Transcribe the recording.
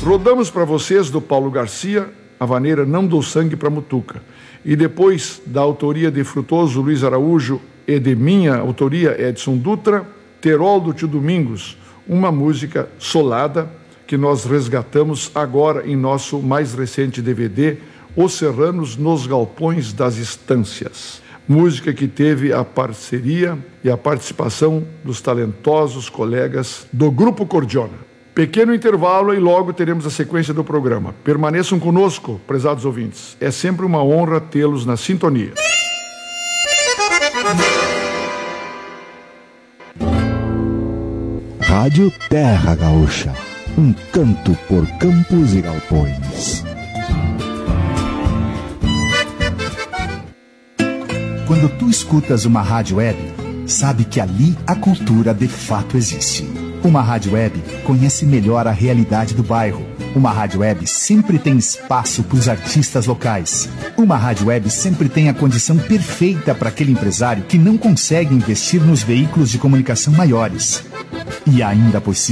Rodamos para vocês, do Paulo Garcia, a vaneira Não Dou Sangue para Mutuca. E depois, da autoria de Frutuoso Luiz Araújo e de minha autoria, Edson Dutra, Terol do Tio Domingos, uma música solada que nós resgatamos agora em nosso mais recente DVD, Os Serranos nos Galpões das Estâncias. Música que teve a parceria e a participação dos talentosos colegas do Grupo Cordiona. Pequeno intervalo e logo teremos a sequência do programa. Permaneçam conosco, prezados ouvintes. É sempre uma honra tê-los na sintonia. Rádio Terra Gaúcha, um canto por campos e galpões. Quando tu escutas uma rádio web, sabe que ali a cultura de fato existe. Uma rádio web conhece melhor a realidade do bairro. Uma rádio web sempre tem espaço para os artistas locais. Uma rádio web sempre tem a condição perfeita para aquele empresário que não consegue investir nos veículos de comunicação maiores. E ainda por cima,